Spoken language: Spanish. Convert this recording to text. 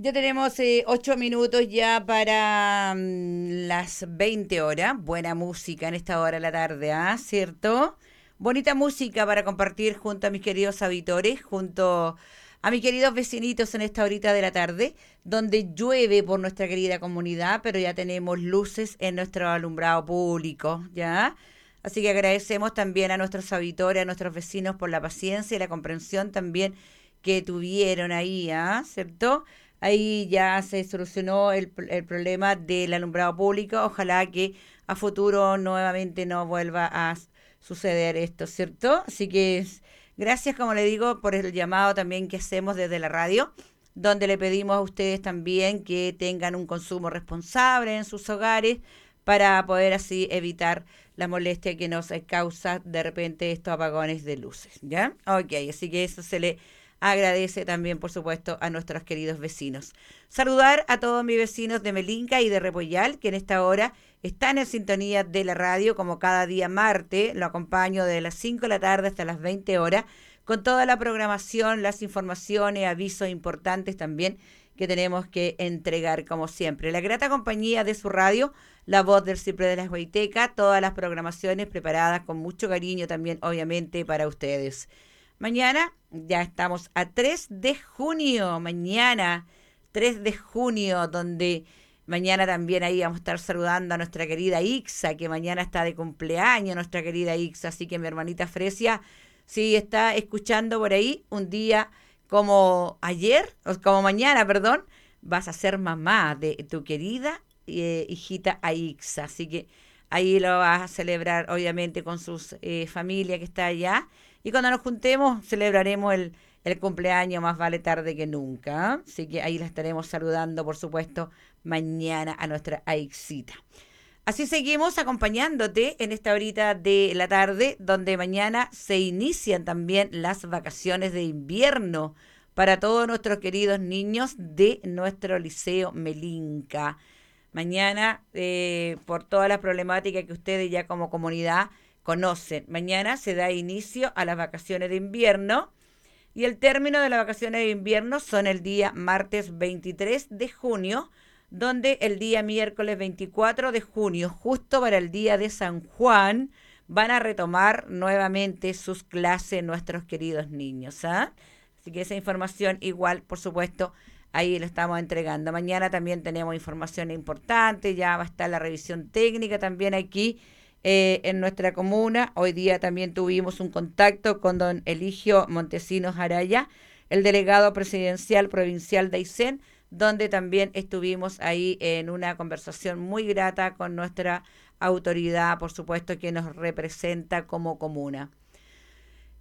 Ya tenemos 8 minutos ya para las 20 horas. Buena música en esta hora de la tarde, ¿ah? ¿Cierto? Bonita música para compartir junto a mis queridos auditores, junto a mis queridos vecinitos en esta horita de la tarde, donde llueve por nuestra querida comunidad, pero ya tenemos luces en nuestro alumbrado público, ¿ya? Así que agradecemos también a nuestros auditores, a nuestros vecinos por la paciencia y la comprensión también que tuvieron ahí, ¿ah? ¿Cierto? Ahí ya se solucionó el problema del alumbrado público. Ojalá que a futuro nuevamente no vuelva a suceder esto, ¿cierto? Así que gracias, como le digo, por el llamado también que hacemos desde la radio, donde le pedimos a ustedes también que tengan un consumo responsable en sus hogares para poder así evitar la molestia que nos causa de repente estos apagones de luces, ¿ya? Ok, así que eso se le agradece también, por supuesto, a nuestros queridos vecinos. Saludar a todos mis vecinos de Melinca y de Repollal, que en esta hora están en sintonía de la radio, como cada día martes. Lo acompaño de las 5 de la tarde hasta las 20 horas, con toda la programación, las informaciones, avisos importantes también que tenemos que entregar, como siempre. La grata compañía de su radio, la voz del Cipre de las Huaytecas, todas las programaciones preparadas con mucho cariño también, obviamente, para ustedes. Mañana ya estamos a 3 de junio, mañana 3 de junio, donde mañana también ahí vamos a estar saludando a nuestra querida Ixa, que mañana está de cumpleaños, nuestra querida Ixa, así que mi hermanita Fresia, si está escuchando por ahí, un día como ayer, o como mañana, perdón, vas a ser mamá de tu querida hijita Aixa, así que ahí lo vas a celebrar obviamente con sus familia que está allá y cuando nos juntemos celebraremos el cumpleaños, más vale tarde que nunca. Así que ahí la estaremos saludando, por supuesto, mañana a nuestra Aixita. Así seguimos acompañándote en esta horita de la tarde, donde mañana se inician también las vacaciones de invierno para todos nuestros queridos niños de nuestro Liceo Melinca. Mañana, por todas las problemáticas que ustedes ya como comunidad conocen, mañana se da inicio a las vacaciones de invierno y el término de las vacaciones de invierno son el día martes 23 de junio, donde el día miércoles 24 de junio, justo para el día de San Juan, van a retomar nuevamente sus clases nuestros queridos niños. ¿Ah? Así que esa información igual, por supuesto, ahí lo estamos entregando. Mañana también tenemos información importante, ya va a estar la revisión técnica también aquí en nuestra comuna. Hoy día también tuvimos un contacto con don Eligio Montesinos Araya, el delegado presidencial provincial de Aysén, donde también estuvimos ahí en una conversación muy grata con nuestra autoridad, por supuesto, que nos representa como comuna.